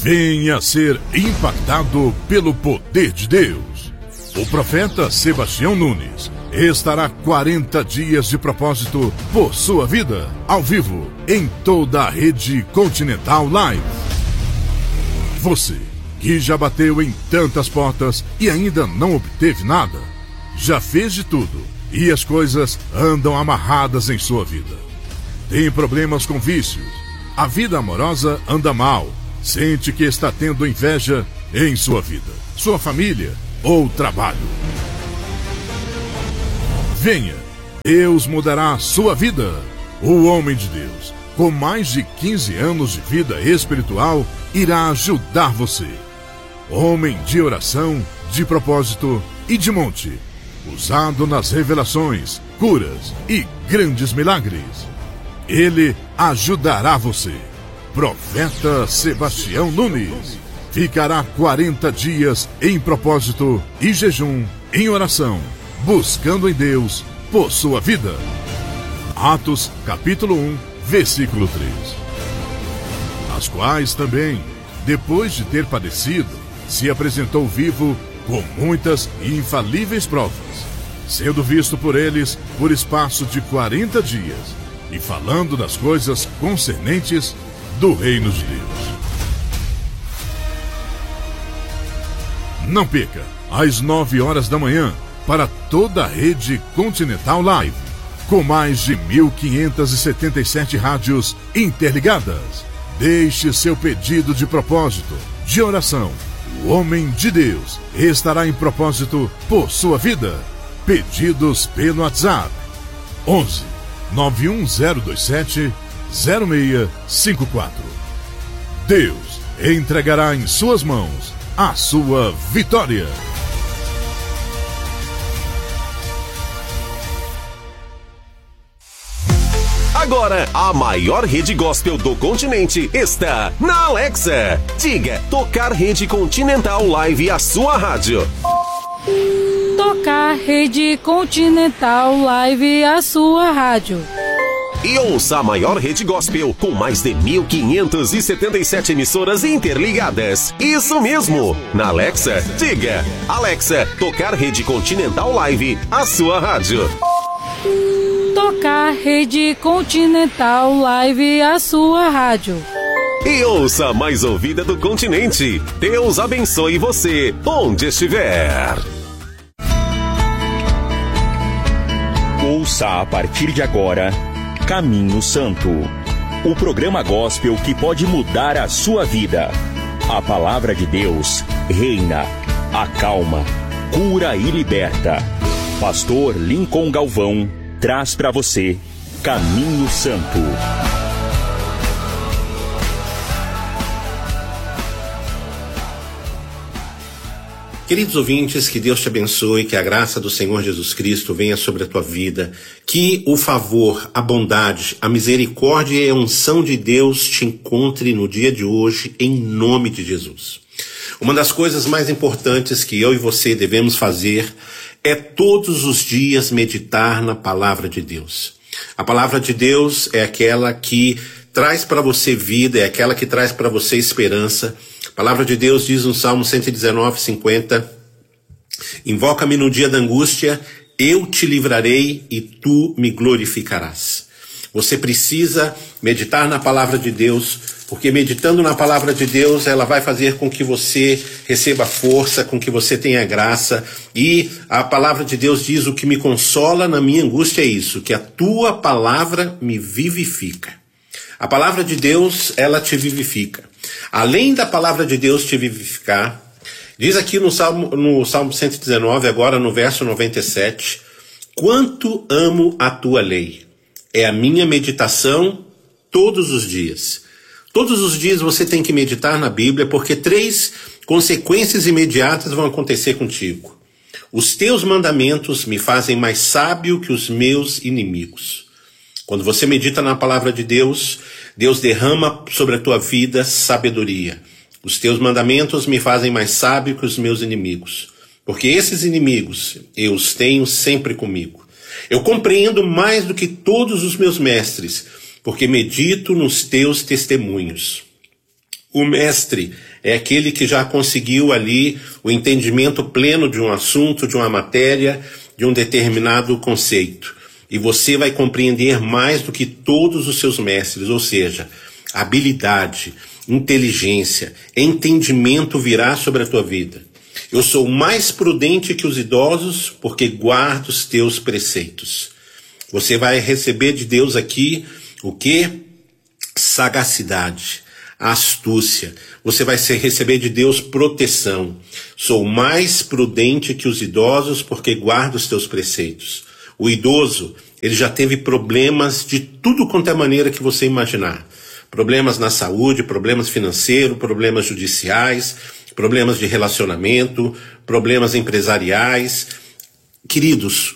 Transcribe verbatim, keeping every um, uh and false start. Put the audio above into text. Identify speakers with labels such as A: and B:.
A: Venha ser impactado pelo poder de Deus. O profeta Sebastião Nunes estará quarenta dias de propósito por sua vida, ao vivo, em toda a rede Continental Live. Você que já bateu em tantas portas e ainda não obteve nada, já fez de tudo e as coisas andam amarradas em sua vida. Tem problemas com vícios, a vida amorosa anda mal, sente que está tendo inveja em sua vida, sua família ou trabalho. Venha, Deus mudará a sua vida. O homem de Deus, com mais de quinze anos de vida espiritual, irá ajudar você. Homem de oração, de propósito e de monte, usado nas revelações, curas e grandes milagres. Ele ajudará você. Profeta Sebastião Nunes ficará quarenta dias em propósito e jejum, em oração, buscando em Deus por sua vida. Atos capítulo um, versículo três. As quais também, depois de ter padecido, se apresentou vivo com muitas e infalíveis provas, sendo visto por eles por espaço de quarenta dias, e falando das coisas concernentes do reino de Deus. Não perca, às nove horas da manhã, para toda a rede Continental Live, com mais de mil quinhentas e setenta e sete rádios interligadas. Deixe seu pedido de propósito, de oração. O homem de Deus estará em propósito por sua vida. Pedidos pelo WhatsApp onze, nove um zero dois sete, zero seis cinco quatro. Deus entregará em suas mãos a sua vitória.
B: Agora, a maior rede gospel do continente está na Alexa. Diga, tocar rede Continental Live, a sua rádio.
C: Tocar rede Continental Live, a sua rádio.
B: E ouça a maior rede gospel com mais de mil quinhentas e setenta e sete emissoras interligadas. Isso mesmo! Na Alexa, diga, Alexa, tocar rede Continental Live, a sua rádio.
C: Tocar rede Continental Live, a sua rádio.
B: E ouça a mais ouvida do continente. Deus abençoe você, onde estiver.
D: Ouça a partir de agora Caminho Santo, o programa gospel que pode mudar a sua vida. A palavra de Deus reina, acalma, cura e liberta. Pastor Lincoln Galvão traz para você Caminho Santo.
E: Queridos ouvintes, que Deus te abençoe, que a graça do Senhor Jesus Cristo venha sobre a tua vida, que o favor, a bondade, a misericórdia e a unção de Deus te encontre no dia de hoje, em nome de Jesus. Uma das coisas mais importantes que eu e você devemos fazer é todos os dias meditar na palavra de Deus. A palavra de Deus é aquela que traz para você vida, é aquela que traz para você esperança. A palavra de Deus diz no Salmo cento e dezenove, cinquenta, invoca-me no dia da angústia, eu te livrarei e tu me glorificarás. Você precisa meditar na palavra de Deus, porque meditando na palavra de Deus, ela vai fazer com que você receba força, com que você tenha graça. E a palavra de Deus diz, o que me consola na minha angústia é isso, que a tua palavra me vivifica. A palavra de Deus, ela te vivifica. Além da palavra de Deus te vivificar, diz aqui no Salmo, no Salmo cento e dezenove, agora no verso noventa e sete, quanto amo a tua lei, é a minha meditação todos os dias. Todos os dias você tem que meditar na Bíblia, porque três consequências imediatas vão acontecer contigo. Os teus mandamentos me fazem mais sábio que os meus inimigos. Quando você medita na palavra de Deus, Deus derrama sobre a tua vida sabedoria. Os teus mandamentos me fazem mais sábio que os meus inimigos, porque esses inimigos eu os tenho sempre comigo. Eu compreendo mais do que todos os meus mestres, porque medito nos teus testemunhos. O mestre é aquele que já conseguiu ali o entendimento pleno de um assunto, de uma matéria, de um determinado conceito. E você vai compreender mais do que todos os seus mestres, ou seja, habilidade, inteligência, entendimento virá sobre a tua vida. Eu sou mais prudente que os idosos, porque guardo os teus preceitos. Você vai receber de Deus aqui o quê? Sagacidade, astúcia. Você vai receber de Deus proteção. Sou mais prudente que os idosos, porque guardo os teus preceitos. O idoso, ele já teve problemas de tudo quanto é maneira que você imaginar. Problemas na saúde, problemas financeiros, problemas judiciais, problemas de relacionamento, problemas empresariais. Queridos,